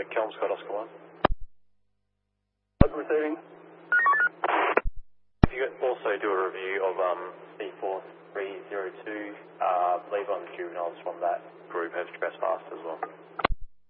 Kelm Scott Oscar 1. Receiving. If you could also do a review of C4302, believe on the juveniles from that group have trespassed as well.